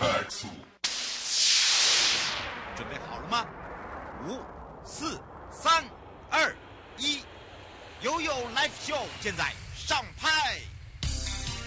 准备好了吗？5、4、3、2、1，悠悠 Live Show 现在上拍。